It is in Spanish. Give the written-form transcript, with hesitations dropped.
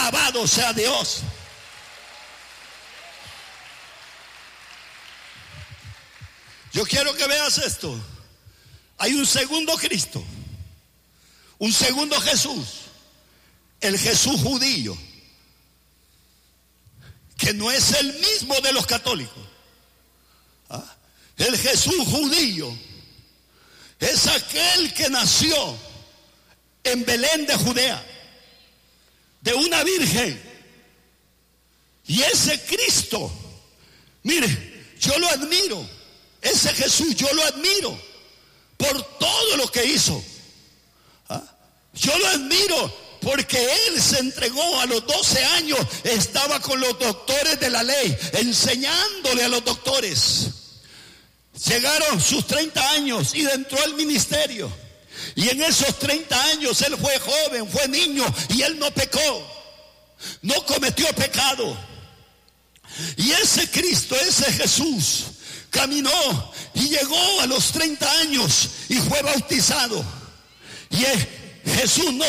Alabado sea Dios. Yo quiero que veas esto. Hay un segundo Cristo, un segundo Jesús, el Jesús judío, que no es el mismo de los católicos. El Jesús judío es aquel que nació en Belén de Judea, de una virgen. Y ese Cristo, mire, yo lo admiro. Ese Jesús yo lo admiro por todo lo que hizo. Yo lo admiro porque Él se entregó a los 12 años, estaba con los doctores de la ley, enseñándole a los doctores. Llegaron sus 30 años y entró al ministerio. Y en esos 30 años Él fue joven, fue niño, y Él no pecó, no cometió pecado. Y ese Cristo, ese Jesús, caminó y llegó a los 30 años y fue bautizado. Y Jesús no